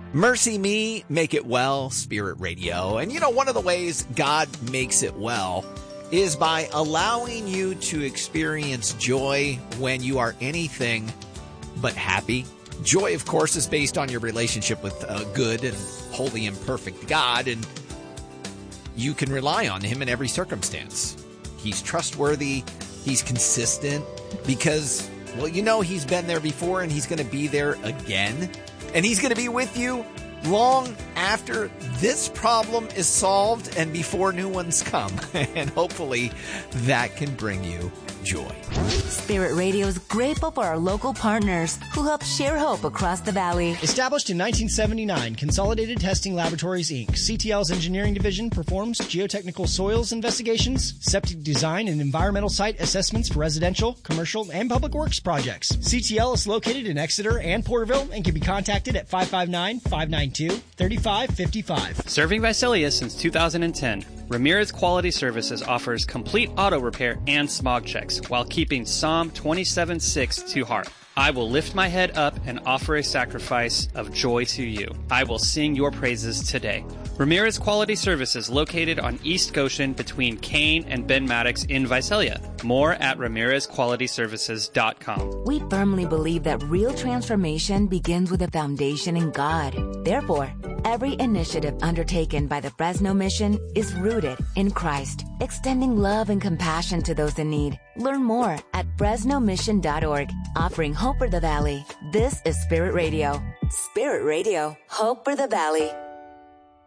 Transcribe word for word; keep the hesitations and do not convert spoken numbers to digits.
Mercy Me, Make It Well, Spirit Radio. And you know, one of the ways God makes it well is by allowing you to experience joy when you are anything but happy. Joy, of course, is based on your relationship with a good and holy and perfect God, and you can rely on him in every circumstance. He's trustworthy. He's consistent because, well, you know, he's been there before and he's going to be there again. And he's going to be with you long after this problem is solved and before new ones come. And hopefully that can bring you joy. Spirit Radio is grateful for our local partners who help share hope across the valley. Established in nineteen seventy-nine, Consolidated Testing Laboratories, Incorporated, C T L's engineering division performs geotechnical soils investigations, septic design, and environmental site assessments for residential, commercial, and public works projects. C T L is located in Exeter and Porterville and can be contacted at five five nine, five nine two, three five five five. Serving Visalia since two thousand ten, Ramirez Quality Services offers complete auto repair and smog checks while keeping Psalm twenty-seven six to heart. I will lift my head up and offer a sacrifice of joy to you. I will sing your praises today. Ramirez Quality Services, located on East Goshen between Kane and Ben Maddox in Visalia. More at ramirez quality services dot com. We firmly believe that real transformation begins with a foundation in God. Therefore, every initiative undertaken by the Fresno Mission is rooted in Christ, extending love and compassion to those in need. Learn more at fresno mission dot org, offering hope for the valley. This is Spirit Radio. Spirit Radio, hope for the valley.